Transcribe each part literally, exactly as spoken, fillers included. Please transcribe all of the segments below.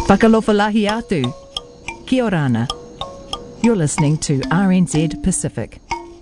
Whakalofalahi atu. Kia orana. You're listening to R N Z Pacific.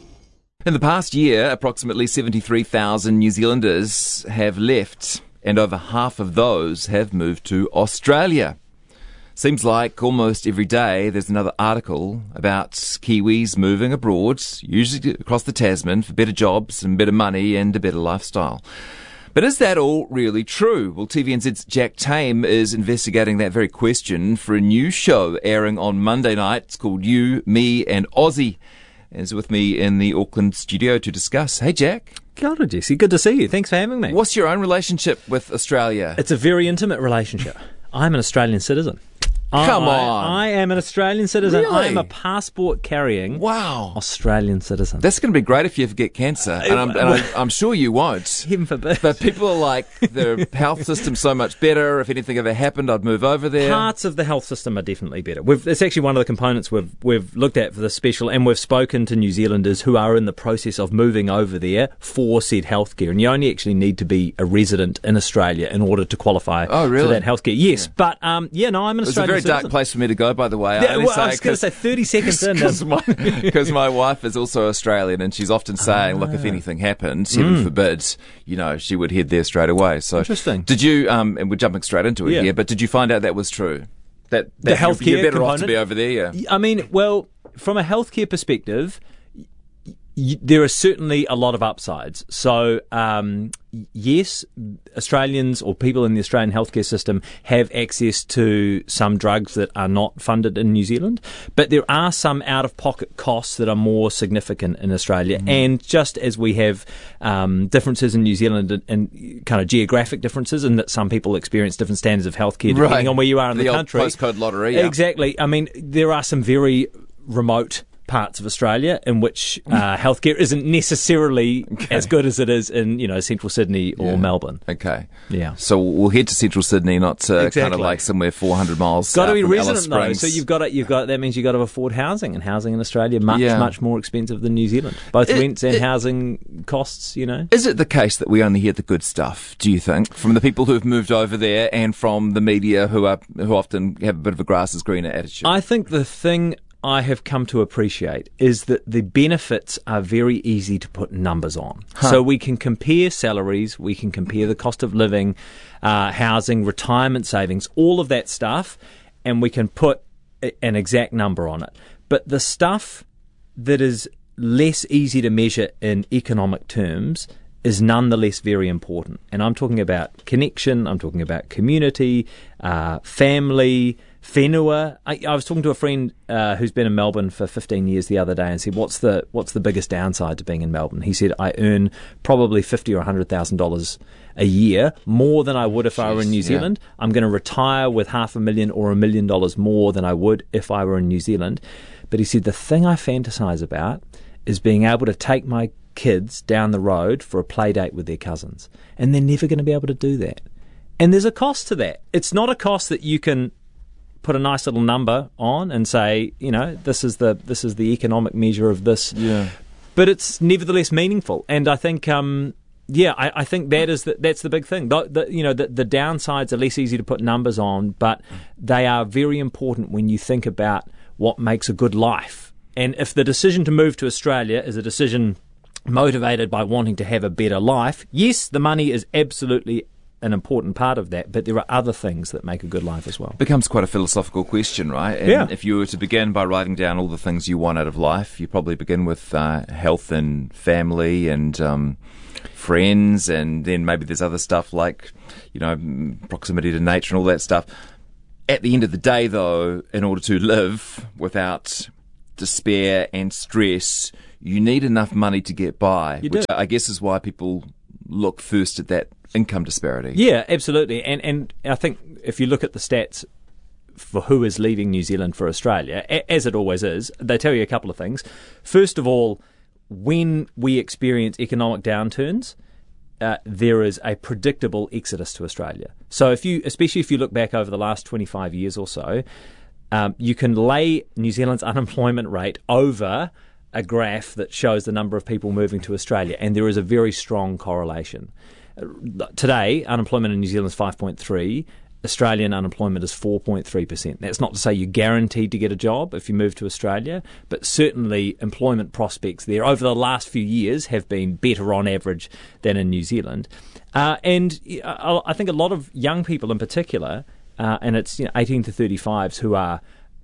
In the past year, approximately seventy-three thousand New Zealanders have left, and over half of those have moved to Australia. Seems like almost every day there's another article about Kiwis moving abroad, usually across the Tasman, for better jobs and better money and a better lifestyle. But is that all really true? Well, T V N Z's Jack Tame is investigating that very question for a new show airing on Monday night. It's called You, Me and Aussie. And is with me in the Auckland studio to discuss. Hey, Jack. Kia ora, Jesse. Good to see you. Thanks for having me. What's your own relationship with Australia? It's a very intimate relationship. I'm an Australian citizen. Come I, on. I am an Australian citizen. Really? I am a passport-carrying Wow. Australian citizen. That's going to be great if you ever get cancer, and I'm, and I'm, I'm sure you won't. Heaven forbid. But people are like, the health system's so much better. If anything ever happened, I'd move over there. Parts of the health system are definitely better. We've, it's actually one of the components we've we've looked at for this special, and we've spoken to New Zealanders who are in the process of moving over there for said healthcare. And you only actually need to be a resident in Australia in order to qualify Oh, really? for that healthcare. Yes, Yeah. but um, yeah, no, I'm an It's a Australian very citizen. dark place for me to go, by the way. Yeah, only well, I was going to say thirty seconds in. Because my, 'cause my wife is also Australian, and she's often saying, look, if anything happens, heaven forbid, you know, she would head there straight away. So Interesting. Did you, um, and we're jumping straight into it Yeah. here, but did you find out that was true? That, that The you're- healthcare You're better off component? to be over there, yeah. I mean, well, from a healthcare perspective, y- y- there are certainly a lot of upsides. So, um, yes, Australians or people in the Australian healthcare system have access to some drugs that are not funded in New Zealand, but there are some out-of-pocket costs that are more significant in Australia. Mm. And just as we have um, differences in New Zealand and, and kind of geographic differences, in that some people experience different standards of healthcare depending Right. on where you are in the, The old country. postcode lottery, yeah. Exactly. I mean, there are some very remote parts of Australia in which uh, healthcare isn't necessarily Okay. as good as it is in, you know, central Sydney or Yeah. Melbourne. Okay. Yeah. So we'll head to central Sydney, not uh, kind of Exactly. like somewhere four hundred miles Got to south be from Alice resident though, Springs. so you've got to, you've got that means you've got to afford housing, and housing in Australia much Yeah. much more expensive than New Zealand. Both It- rents and it- housing costs, you know. Is it the case that we only hear the good stuff, do you think, from the people who've moved over there and from the media who are who often have a bit of a grass is greener attitude? I think the thing I have come to appreciate is that the benefits are very easy to put numbers on. Huh. So we can compare salaries, we can compare the cost of living, uh, housing, retirement savings, all of that stuff, and we can put a- an exact number on it. But the stuff that is less easy to measure in economic terms is nonetheless very important. And I'm talking about connection, I'm talking about community, uh, family, whenua. I, I was talking to a friend uh, who's been in Melbourne for fifteen years the other day and said, what's the what's the biggest downside to being in Melbourne? He said, I earn probably fifty thousand dollars or one hundred thousand dollars a year, more than I would if I were in New Jeez, yeah. Zealand. I'm going to retire with half a million or a million dollars more than I would if I were in New Zealand. But he said, the thing I fantasize about is being able to take my kids down the road for a play date with their cousins. And they're never going to be able to do that. And there's a cost to that. It's not a cost that you can put a nice little number on and say, you know, this is the this is the economic measure of this. Yeah. But it's nevertheless meaningful. And I think, um, yeah, I, I think that is the, that's the big thing. The, the, you know, the, the downsides are less easy to put numbers on, but they are very important when you think about what makes a good life. And if the decision to move to Australia is a decision motivated by wanting to have a better life, yes, the money is absolutely an important part of that, but there are other things that make a good life as well. Becomes quite a philosophical question, right? And Yeah. if you were to begin by writing down all the things you want out of life, you probably begin with uh, health and family and um, friends, and then maybe there's other stuff like, you know, mm, proximity to nature and all that stuff. At the end of the day, though, in order to live without despair and stress, you need enough money to get by, You which do. I guess is why people look first at that income disparity. Yeah, absolutely. And and I think if you look at the stats for who is leaving New Zealand for Australia, a- as it always is, they tell you a couple of things. First of all, when we experience economic downturns, uh, there is a predictable exodus to Australia. So if you, especially if you look back over the last twenty-five years or so, um, you can lay New Zealand's unemployment rate over a graph that shows the number of people moving to Australia, and there is a very strong correlation. Today, unemployment in New Zealand is five point three. Australian unemployment is four point three percent. That's not to say you're guaranteed to get a job if you move to Australia, but certainly employment prospects there over the last few years have been better on average than in New Zealand. Uh, and I think a lot of young people in particular, uh, and it's you know, eighteen to thirty-fives who are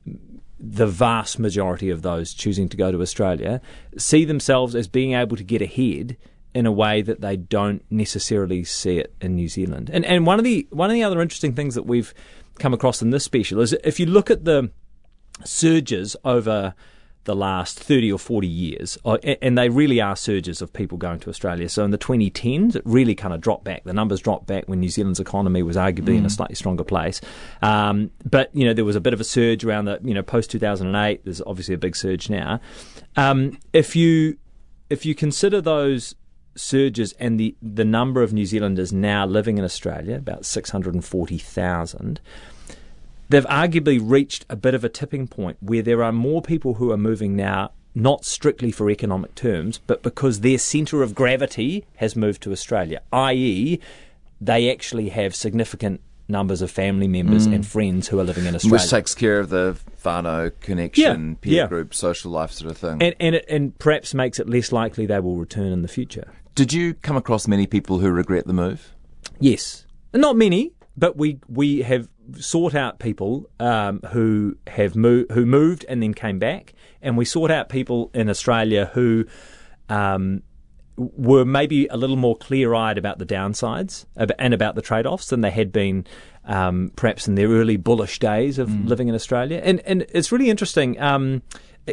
the vast majority of those choosing to go to Australia, see themselves as being able to get ahead in a way that they don't necessarily see it in New Zealand. And and one of the one of the other interesting things that we've come across in this special is if you look at the surges over the last thirty or forty years, and they really are surges of people going to Australia. So in the twenty tens, it really kind of dropped back. The numbers dropped back when New Zealand's economy was arguably mm. in a slightly stronger place. Um, but, you know, there was a bit of a surge around the, you know, post two thousand eight. There's obviously a big surge now. Um, if you if you consider those surges and the, the number of New Zealanders now living in Australia, about six hundred forty thousand, they've arguably reached a bit of a tipping point where there are more people who are moving now, not strictly for economic terms, but because their centre of gravity has moved to Australia, that is they actually have significant numbers of family members mm. and friends who are living in Australia. Which takes care of the whānau connection, yeah, peer yeah. group, social life sort of thing. And, and, it, and perhaps makes it less likely they will return in the future. Did you come across many people who regret the move? Yes. Not many, but we we have sought out people um, who have moved, who moved and then came back, and we sought out people in Australia who um, were maybe a little more clear-eyed about the downsides and about the trade-offs than they had been um, perhaps in their early bullish days of mm. living in Australia. And and it's really interesting. Um,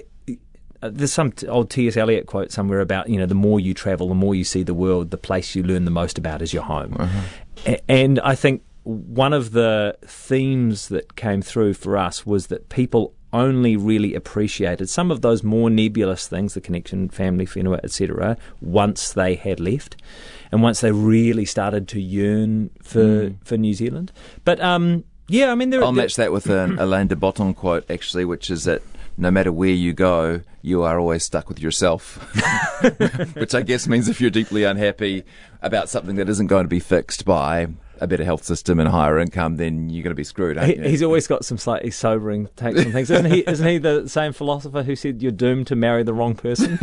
There's some old T S Eliot quote somewhere about, you know, the more you travel, the more you see the world, the place you learn the most about is your home. Uh-huh. And I think one of the themes that came through for us was that people only really appreciated some of those more nebulous things, the connection, family, whenua, et cetera, once they had left and once they really started to yearn for, mm. for New Zealand. But, um, yeah, I mean... There, I'll there, match that with an Alain de Botton quote, actually, which is that no matter where you go, you are always stuck with yourself. Which I guess means if you're deeply unhappy about something that isn't going to be fixed by a better health system and higher income, then you're going to be screwed, aren't you? He's always got some slightly sobering takes on things. Isn't he, isn't he the same philosopher who said you're doomed to marry the wrong person?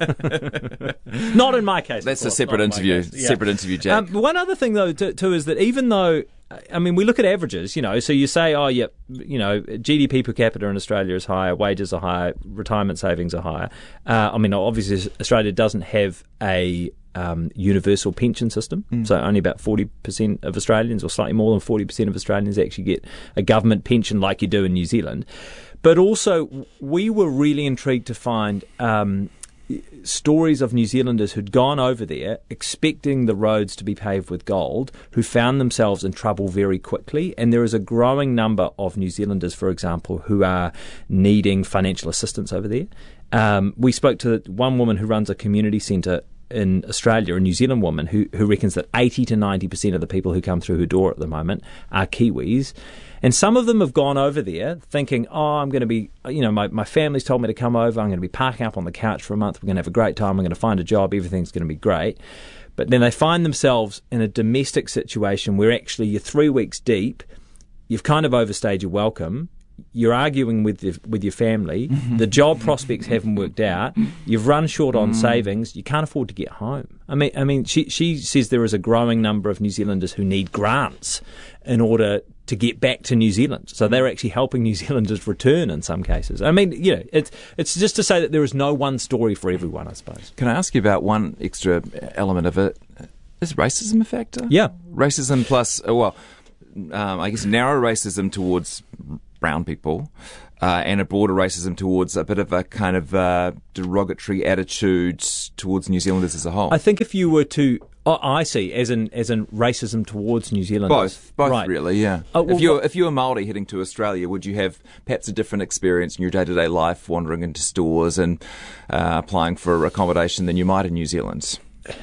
Not in my case. That's a separate interview. Yeah. Separate interview, Jack. Um, one other thing, though, too, too, is that even though, I mean, we look at averages, you know, so you say, oh, yeah, you know, G D P per capita in Australia is higher, wages are higher, retirement savings are higher. Uh, I mean, obviously, Australia doesn't have a um, universal pension system, mm. so only about forty percent of Australians, or slightly more than forty percent of Australians, actually get a government pension like you do in New Zealand. But also, we were really intrigued to find Um, stories of New Zealanders who'd gone over there expecting the roads to be paved with gold, who found themselves in trouble very quickly. And there is a growing number of New Zealanders, for example, who are needing financial assistance over there. Um, we spoke to one woman who runs a community centre in Australia, a New Zealand woman, who, who reckons that eighty to ninety percent of the people who come through her door at the moment are Kiwis. And some of them have gone over there thinking, oh, I'm going to be, you know, my, my family's told me to come over. I'm going to be parking up on the couch for a month. We're going to have a great time. I'm going to find a job. Everything's going to be great. But then they find themselves in a domestic situation where actually you're three weeks deep. You've kind of overstayed your welcome. You're arguing with the, with your family. The job prospects haven't worked out. You've run short on savings. You can't afford to get home. I mean, I mean, she she says there is a growing number of New Zealanders who need grants in order to get back to New Zealand. So they're actually helping New Zealanders return in some cases. I mean, you know, it's it's just to say that there is no one story for everyone, I suppose. Can I ask you about one extra element of it? Is racism a factor? Yeah. Racism plus, uh, well, um, I guess narrow racism towards brown people, uh, and a broader racism towards a bit of a kind of uh, derogatory attitude towards New Zealanders as a whole. I think if you were to, oh, I see, as in as in racism towards New Zealanders. Both, both right. really, yeah. Uh, well, if you're if you're Māori heading to Australia, would you have perhaps a different experience in your day to day life, wandering into stores and uh, applying for accommodation than you might in New Zealand?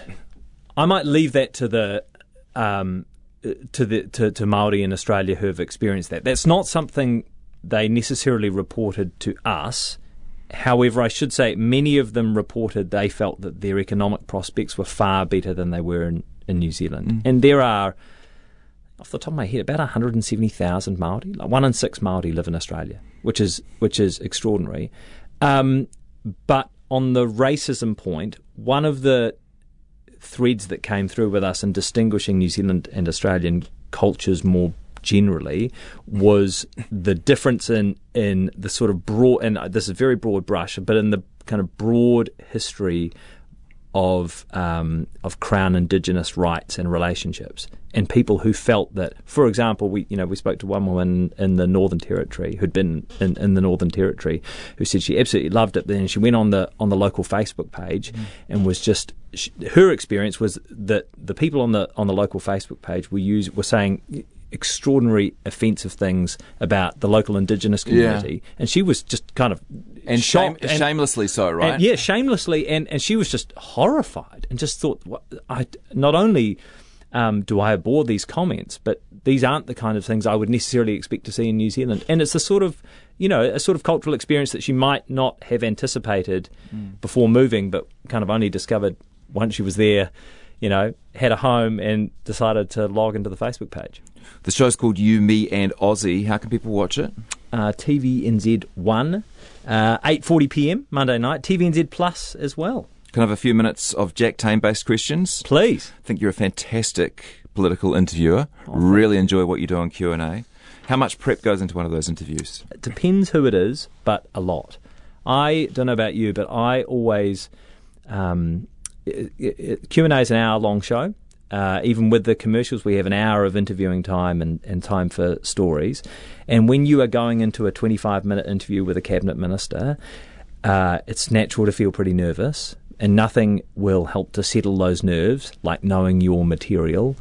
I might leave that to the. Um, to the to, to Māori in Australia who have experienced that. That's not something they necessarily reported to us. However, I should say many of them reported they felt that their economic prospects were far better than they were in, in New Zealand. Mm. And there are, off the top of my head, about one hundred seventy thousand Māori. Like one in six Māori live in Australia, which is which is extraordinary. Um, but on the racism point, one of the threads that came through with us in distinguishing New Zealand and Australian cultures more generally was the difference in, in the sort of broad, and this is very broad brush, but in the kind of broad history of um, of Crown Indigenous rights and relationships, and people who felt that, for example, we you know we spoke to one woman in the Northern Territory who'd been in, in the Northern Territory who said she absolutely loved it. Then she went on the on the local Facebook page mm. and was just she, her experience was that the people on the on the local Facebook page were use were saying extraordinary offensive things about the local Indigenous community, yeah. and she was just kind of and, shame, and shamelessly so, right? And, yeah, shamelessly, and, and she was just horrified and just thought, what, I not only um, do I abhor these comments, but these aren't the kind of things I would necessarily expect to see in New Zealand. And it's a sort of, you know, a sort of cultural experience that she might not have anticipated mm. before moving, but kind of only discovered once she was there, you know, had a home and decided to log into the Facebook page. The show's called You, Me and Aussie. How can people watch it? Uh, T V N Z one, uh, eight forty p.m. Monday night. T V N Z Plus as well. Can I have a few minutes of Jack Tame-based questions? Please. I think you're a fantastic political interviewer. Oh, really enjoy what you do on Q and A. How much prep goes into one of those interviews? It depends who it is, but a lot. I don't know about you, but I always... Um, Q and A is an hour-long show. Uh, even with the commercials, we have an hour of interviewing time and, and time for stories. And when you are going into a twenty-five minute interview with a cabinet minister, uh, it's natural to feel pretty nervous. And nothing will help to settle those nerves like knowing your material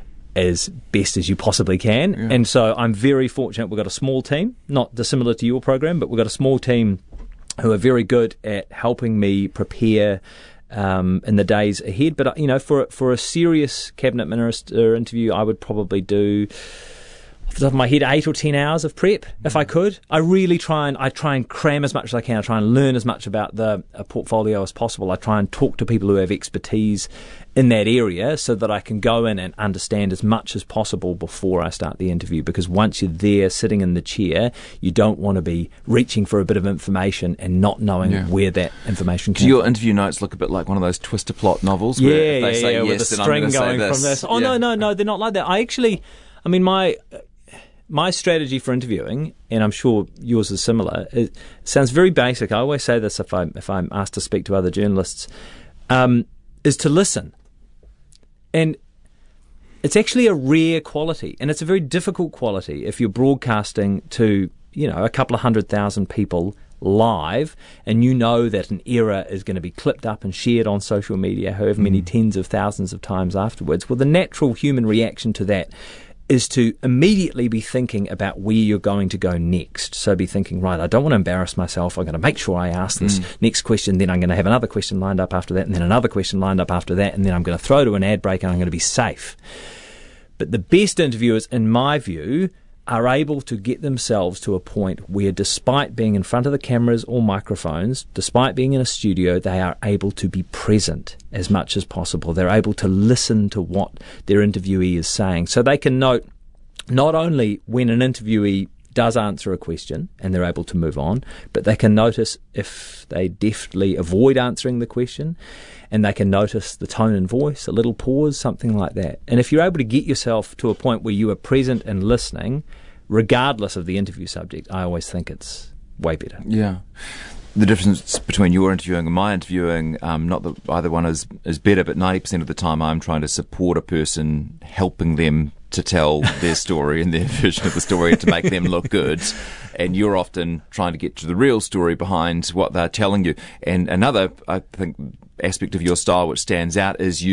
as best as you possibly can. Yeah. And so I'm very fortunate we've got a small team, not dissimilar to your program, but we've got a small team who are very good at helping me prepare Um, in the days ahead. But, you know, for for a serious cabinet minister interview, I would probably do, off the top of my head, eight or ten hours of prep if I could. I really try and I try and cram as much as I can. I try and learn as much about the uh, portfolio as possible. I try and talk to people who have expertise in that area so that I can go in and understand as much as possible before I start the interview, because once you're there sitting in the chair, you don't want to be reaching for a bit of information and not knowing yeah. where that information comes from. Do your interview notes look a bit like one of those twister plot novels yeah, where if they yeah, say yeah, yes, with the then string I'm going say from this. Oh, yeah. no, no, no, they're not like that. I actually, I mean, my... My strategy for interviewing, and I'm sure yours is similar, it sounds very basic. I always say this if I'm, if I'm asked to speak to other journalists, um, is to listen. And it's actually a rare quality, and it's a very difficult quality if you're broadcasting to, you know, a couple of hundred thousand people live, and you know that an error is going to be clipped up and shared on social media however many mm. tens of thousands of times afterwards. Well, the natural human reaction to that is to immediately be thinking about where you're going to go next. So be thinking, right, I don't want to embarrass myself. I'm going to make sure I ask this mm. next question. Then I'm going to have another question lined up after that, and then another question lined up after that, and then I'm going to throw to an ad break and I'm going to be safe. But the best interviewers, in my view, are able to get themselves to a point where, despite being in front of the cameras or microphones, despite being in a studio, they are able to be present as much as possible. They're able to listen to what their interviewee is saying. So they can note not only when an interviewee does answer a question and they're able to move on, but they can notice if they deftly avoid answering the question, and they can notice the tone and voice, a little pause, something like that. And if you're able to get yourself to a point where you are present and listening, regardless of the interview subject, I always think it's way better. Yeah. The difference between your interviewing and my interviewing, um, not that either one is, is better, but ninety percent of the time I'm trying to support a person, helping them to tell their story and their version of the story to make them look good. And you're often trying to get to the real story behind what they're telling you. And another, I think, aspect of your style which stands out is you